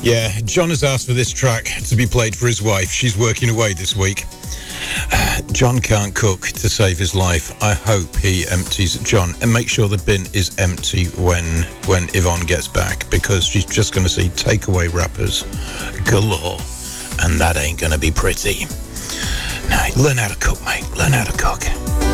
Yeah, John has asked for this track to be played for his wife. She's working away this week. John can't cook to save his life. I hope he empties John and make sure the bin is empty when Yvonne gets back, because she's just going to see takeaway wrappers galore, and that ain't going to be pretty. No, learn how to cook, mate. Learn how to cook.